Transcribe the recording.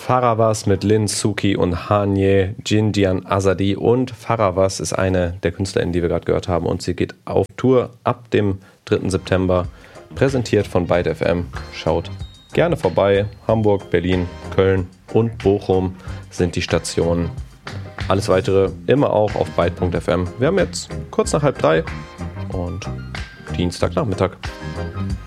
Farawas mit Lin, Suki und Hanye, Jinjian Azadi. Und Farawas ist eine der KünstlerInnen, die wir gerade gehört haben. Und sie geht auf Tour ab dem 3. September. Präsentiert von Byte FM. Schaut gerne vorbei. Hamburg, Berlin, Köln und Bochum sind die Stationen. Alles weitere immer auch auf byte.fm. Wir haben jetzt kurz nach 2:30 und Dienstagnachmittag.